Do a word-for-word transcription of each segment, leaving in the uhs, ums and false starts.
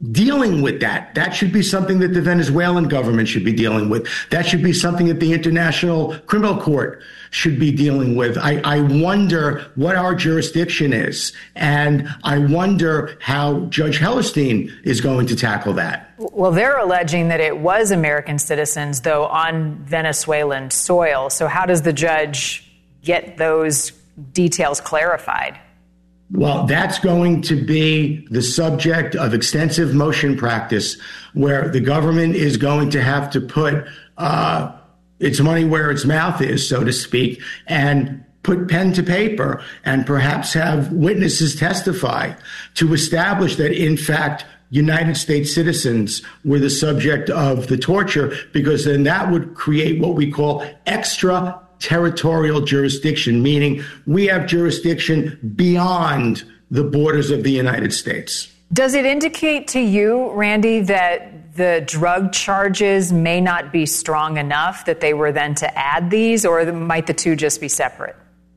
dealing with that. That should be something that the Venezuelan government should be dealing with. That should be something that the International Criminal Court should be dealing with. I, I wonder what our jurisdiction is, and I wonder how Judge Hellerstein is going to tackle that. Well, they're alleging that it was American citizens, though, on Venezuelan soil. So how does the judge get those details clarified? Well, that's going to be the subject of extensive motion practice, where the government is going to have to put uh, its money where its mouth is, so to speak, and put pen to paper and perhaps have witnesses testify to establish that, in fact, United States citizens were the subject of the torture, because then that would create what we call extra territorial jurisdiction, meaning we have jurisdiction beyond the borders of the United States. Does it indicate to you, Randy, that the drug charges may not be strong enough that they were then to add these, or might the two just be separate?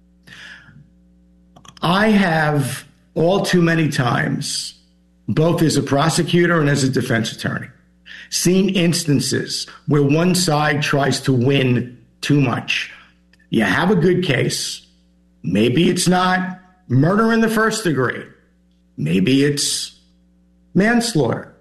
I have all too many times, both as a prosecutor and as a defense attorney, seen instances where one side tries to win too much. You have a good case. Maybe it's not murder in the first degree. Maybe it's manslaughter.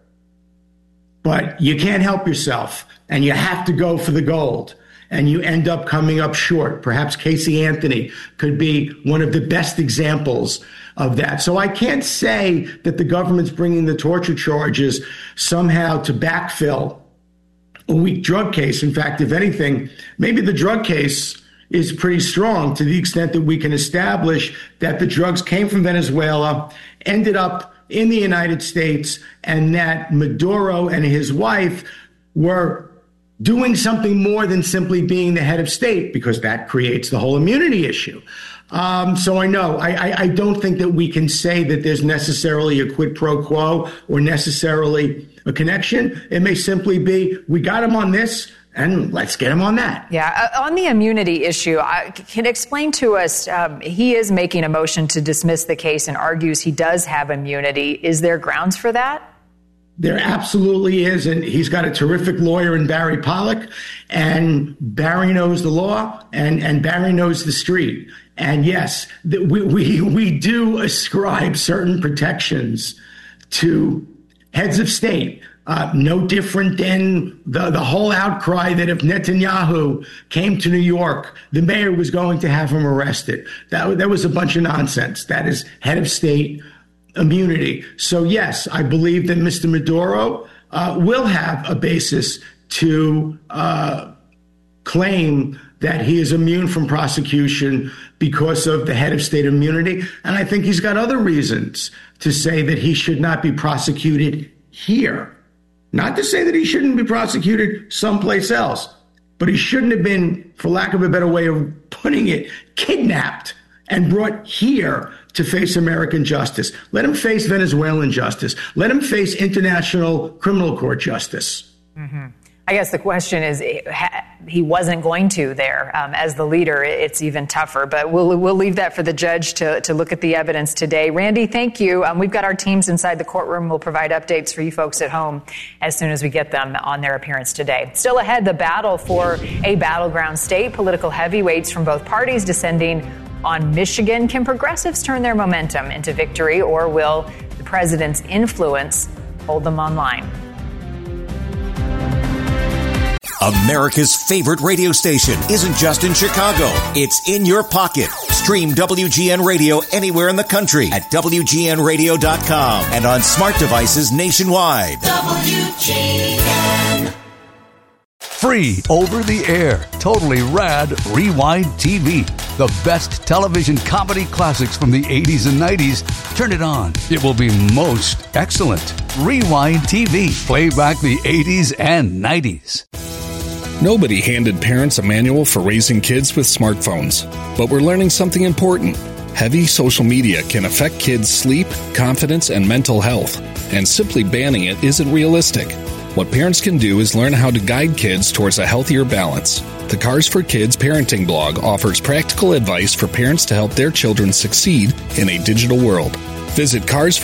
But you can't help yourself, and you have to go for the gold, and you end up coming up short. Perhaps Casey Anthony could be one of the best examples of that. So I can't say that the government's bringing the torture charges somehow to backfill a weak drug case. In fact, if anything, maybe the drug case is pretty strong to the extent that we can establish that the drugs came from Venezuela, ended up in the United States, and that Maduro and his wife were doing something more than simply being the head of state, because that creates the whole immunity issue. Um, so I know, I, I, I don't think that we can say that there's necessarily a quid pro quo or necessarily a connection. It may simply be, we got him on this, and let's get him on that. Yeah. Uh, on the immunity issue, I can explain to us, um, he is making a motion to dismiss the case and argues he does have immunity. Is there grounds for that? There absolutely is. And he's got a terrific lawyer in Barry Pollock, and Barry knows the law, and, and Barry knows the street. And yes, the, we, we, we do ascribe certain protections to heads of state. Uh, no different than the, the whole outcry that if Netanyahu came to New York, the mayor was going to have him arrested. That, that was a bunch of nonsense. That is head of state immunity. So, yes, I believe that Mister Maduro uh, will have a basis to uh, claim that he is immune from prosecution because of the head of state immunity. And I think he's got other reasons to say that he should not be prosecuted here. Not to say that he shouldn't be prosecuted someplace else, but he shouldn't have been, for lack of a better way of putting it, kidnapped and brought here to face American justice. Let him face Venezuelan justice. Let him face International Criminal Court justice. Mm-hmm. I guess the question is, he wasn't going to there. Um, as the leader, it's even tougher. But we'll we'll leave that for the judge to, to look at the evidence today. Randy, thank you. Um, we've got our teams inside the courtroom. We'll provide updates for you folks at home as soon as we get them on their appearance today. Still ahead, the battle for a battleground state. Political heavyweights from both parties descending on Michigan. Can progressives turn their momentum into victory, or will the president's influence hold them online? America's favorite radio station isn't just in Chicago. It's in your pocket. Stream W G N Radio anywhere in the country at W G N radio dot com and on smart devices nationwide. W G N. Free over the air. Totally rad Rewind T V. The best television comedy classics from the eighties and nineties. Turn it on. It will be most excellent. Rewind T V. Play back the eighties and nineties. Nobody handed parents a manual for raising kids with smartphones, but we're learning something important. Heavy social media can affect kids' sleep, confidence, and mental health, and simply banning it isn't realistic. What parents can do is learn how to guide kids towards a healthier balance. The Cars for Kids parenting blog offers practical advice for parents to help their children succeed in a digital world. Visit cars